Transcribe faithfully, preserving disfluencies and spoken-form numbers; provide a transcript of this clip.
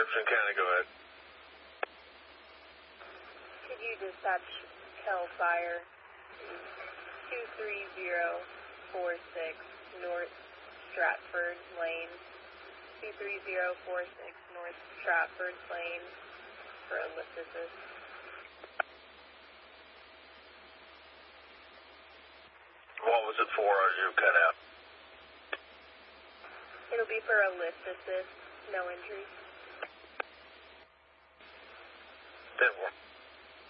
Jefferson County, go ahead. Could you dispatch Cal Fire two three zero four six North Stratford Lane, two three zero four six North Stratford Lane for a lift assist? What was it for? You cut out. It'll be for a lift assist, no injuries. ten four.